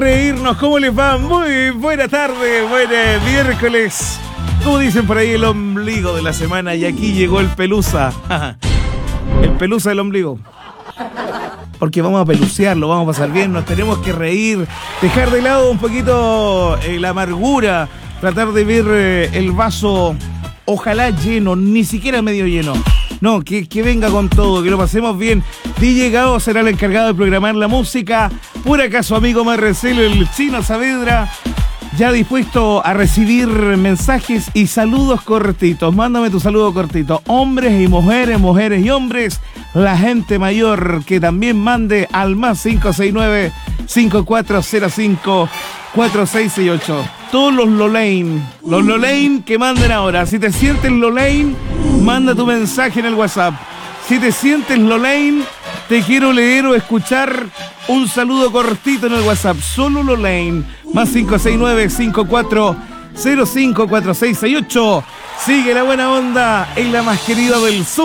reírnos. ¿Cómo les va? Muy buena tarde, buen miércoles. Como dicen por ahí, el ombligo de la semana. Y aquí llegó el pelusa. El pelusa del ombligo. Porque vamos a pelucearlo, vamos a pasar bien, nos tenemos que reír, dejar de lado un poquito la amargura, tratar de ver el vaso ojalá lleno, ni siquiera medio lleno. No, que venga con todo, que lo pasemos bien. DJ Gao será el encargado de programar la música. Por acaso, amigo Marcelo, el Chino Saavedra, ya dispuesto a recibir mensajes y saludos cortitos. Mándame tu saludo cortito. Hombres y mujeres, mujeres y hombres. La gente mayor que también mande al más 569-5405-4668. Todos los Lolain que manden ahora. Si te sientes Lolain, manda tu mensaje en el WhatsApp. Si te sientes Lolain, te quiero leer o escuchar un saludo cortito en el WhatsApp. Solo Lolain. Más 569-5405-4668. Sigue la buena onda en la más querida del sur.